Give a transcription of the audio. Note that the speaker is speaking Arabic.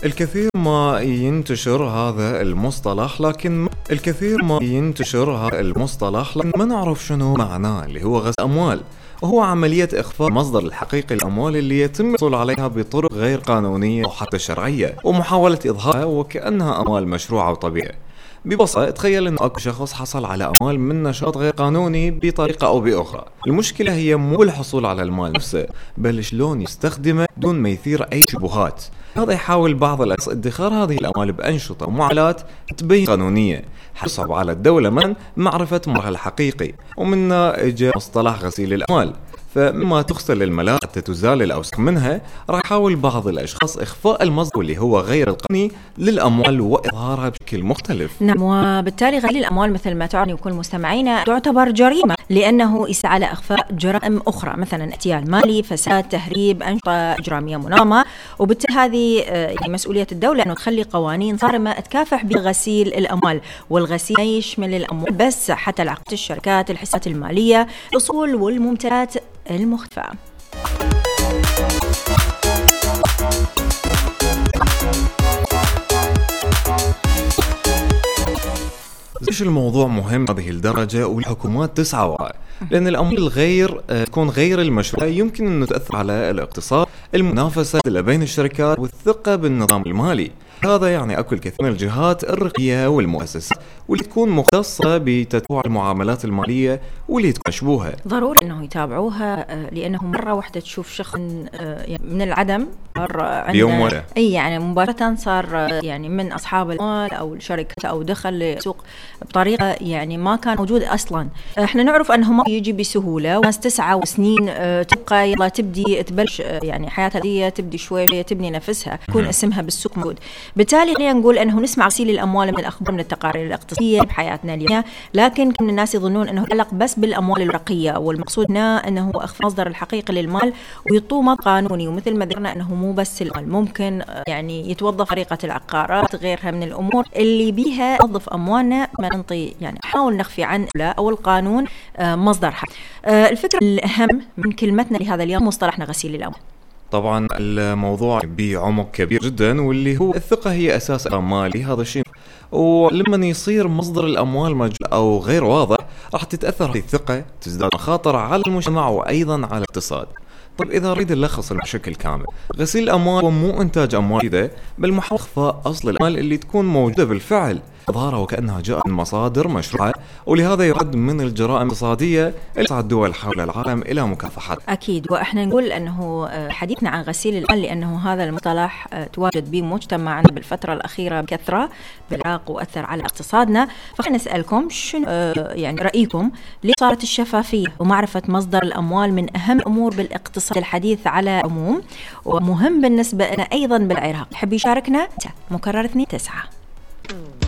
الكثير ما ينتشر هذا المصطلح لكن ما نعرف شنو معناه، اللي هو غسيل أموال، وهو عملية إخفاء المصدر الحقيقي للأموال اللي يتم الحصول عليها بطرق غير قانونية أو حتى شرعية، ومحاولة إظهارها وكأنها أموال مشروعة وطبيعية. ببساطة تخيل أن أكو شخص حصل على أموال من نشاط غير قانوني بطريقة أو بأخرى. المشكلة هي مو الحصول على المال نفسه، بل شلون يستخدمه دون ما يثير أي شبهات. هذا يحاول بعض الأشخاص ادخار هذه الأموال بأنشطة ومعاملات تبين قانونية، حيصعب على الدولة من معرفة مصدرها الحقيقي، ومنها إجا مصطلح غسيل الأموال. فمما تغسل الملاعق حتى تزال الأوساخ منها، راح يحاول بعض الأشخاص إخفاء المصدر اللي هو غير القانوني للأموال وإظهارها بشكل مختلف. نعم، وبالتالي غسيل الأموال مثل ما تعرف وكل مستمعينا تعتبر جريمة، لأنه يسعى على إخفاء جرائم أخرى مثلا احتيال مالي، فساد، تهريب، أنشطة إجرامية منظمة. وبالتالي هذه يعني مسؤولية الدولة أنه تخلي قوانين صارمة تكافح بغسيل الأموال، والغسيل يشمل الأموال بس حتى العقد، الشركات، الحسابات المالية، الأصول والممتلكات المختفى. ليش الموضوع مهم هذه الدرجة والحكومات تسعى وراءه؟ لأن الأموال الغير تكون غير المشروعة يمكن أن تأثر على الاقتصاد، المنافسة بين الشركات، والثقة بالنظام المالي. هذا يعني أكو الكثير من الجهات الرقمية والمؤسسات واللي تكون مختصة بتتبع المعاملات المالية واللي تكون مشبوهة. ضروري أنه يتابعوها، لأنه مرة واحدة تشوف شخص من العدم بيوم ورا، يعني مباشرة صار يعني من أصحاب المال أو الشركة أو دخل للسوق بطريقة يعني ما كان موجود أصلا. احنا نعرف أنه ما يجي بسهولة، وناس تسعى وسنين تبقى يلا تبدي تبلش يعني حياتها العادية، تبدي شوي تبني نفسها، يكون اسمها بالسوق موجود. بالتالي خلينا نقول أنه نسمع غسيل الأموال من الأخبار، من التقارير الاقتصادية بحياتنا اليومية، لكن كل الناس يظنون أنه يتعلق بس بالأموال الورقية، والمقصود هنا أنه إخفاء المصدر الحقيقي للمال ويطومه قانوني. ومثل ما ذكرنا أنه مو بس المال، ممكن يعني يتوظف طريقة العقارات، غيرها من الأمور اللي بيها نوظف أموالنا ما ننطي، يعني حاول نخفي عن أو القانون مصدرها. الفكرة الأهم من كلمتنا لهذا اليوم مصطلحنا غسيل الأموال. طبعا الموضوع بعمق كبير جدا، واللي هو الثقة هي أساس مالي. هذا الشيء، ولما يصير مصدر الأموال مجهول أو غير واضح، راح تتأثر هذه الثقة، تزداد مخاطر على المجتمع وأيضا على الاقتصاد. طب إذا أريد ألخص بشكل كامل، غسيل الأموال هو مو إنتاج أموال جديدة، بل محاولة إخفاء أصل الأموال اللي تكون موجودة بالفعل، إظهارها وكأنها جاءت من مصادر مشروعة، ولهذا يعد من الجرائم الاقتصادية اللي تسعى الدول حول العالم إلى مكافحتها. أكيد، وإحنا نقول أنه حديثنا عن غسيل الأموال لأنه هذا المصطلح تواجد به مجتمعنا بالفترة الأخيرة بكثرة بالعراق وأثر على اقتصادنا. فخلينا نسألكم شنو يعني رأيكم؟ ليه صارت الشفافية ومعرفة مصدر الأموال من أهم الأمور بالاقتصاد الحديث على عموم، ومهم بالنسبة لنا أيضا بالعراق؟ حب يشاركنا؟ مكرر 2 9.